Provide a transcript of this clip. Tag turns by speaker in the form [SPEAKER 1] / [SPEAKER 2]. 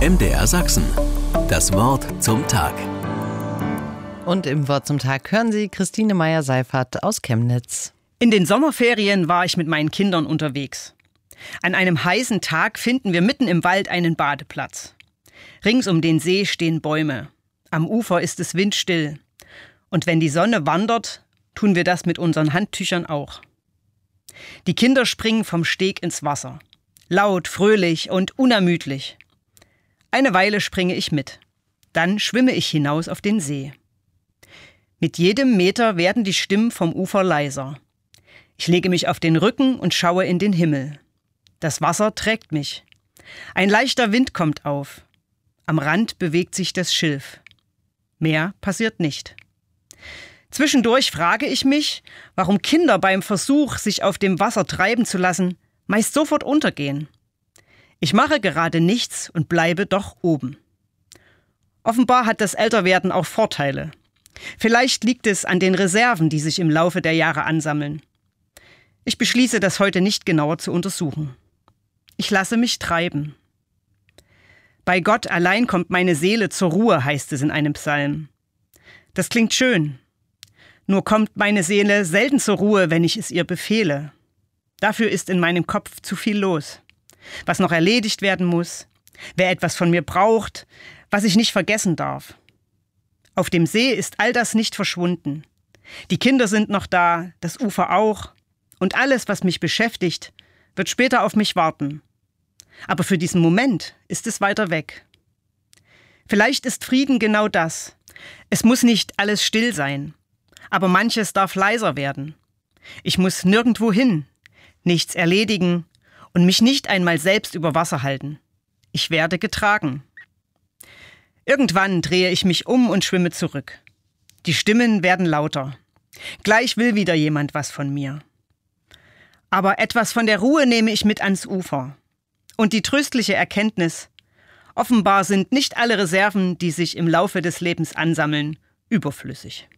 [SPEAKER 1] MDR Sachsen. Das Wort zum Tag.
[SPEAKER 2] Und im Wort zum Tag hören Sie Christine Meyer-Seifert aus Chemnitz.
[SPEAKER 3] In den Sommerferien war ich mit meinen Kindern unterwegs. An einem heißen Tag finden wir mitten im Wald einen Badeplatz. Rings um den See stehen Bäume. Am Ufer ist es windstill. Und wenn die Sonne wandert, tun wir das mit unseren Handtüchern auch. Die Kinder springen vom Steg ins Wasser. Laut, fröhlich und unermüdlich. Eine Weile springe ich mit. Dann schwimme ich hinaus auf den See. Mit jedem Meter werden die Stimmen vom Ufer leiser. Ich lege mich auf den Rücken und schaue in den Himmel. Das Wasser trägt mich. Ein leichter Wind kommt auf. Am Rand bewegt sich das Schilf. Mehr passiert nicht. Zwischendurch frage ich mich, warum Kinder beim Versuch, sich auf dem Wasser treiben zu lassen, meist sofort untergehen. Ich mache gerade nichts und bleibe doch oben. Offenbar hat das Älterwerden auch Vorteile. Vielleicht liegt es an den Reserven, die sich im Laufe der Jahre ansammeln. Ich beschließe, das heute nicht genauer zu untersuchen. Ich lasse mich treiben. Bei Gott allein kommt meine Seele zur Ruhe, heißt es in einem Psalm. Das klingt schön. Nur kommt meine Seele selten zur Ruhe, wenn ich es ihr befehle. Dafür ist in meinem Kopf zu viel los. Was noch erledigt werden muss, wer etwas von mir braucht, was ich nicht vergessen darf. Auf dem See ist all das nicht verschwunden. Die Kinder sind noch da, das Ufer auch. Und alles, was mich beschäftigt, wird später auf mich warten. Aber für diesen Moment ist es weiter weg. Vielleicht ist Frieden genau das. Es muss nicht alles still sein. Aber manches darf leiser werden. Ich muss nirgendwo hin, nichts erledigen und mich nicht einmal selbst über Wasser halten. Ich werde getragen. Irgendwann drehe ich mich um und schwimme zurück. Die Stimmen werden lauter. Gleich will wieder jemand was von mir. Aber etwas von der Ruhe nehme ich mit ans Ufer. Und die tröstliche Erkenntnis: offenbar sind nicht alle Reserven, die sich im Laufe des Lebens ansammeln, überflüssig.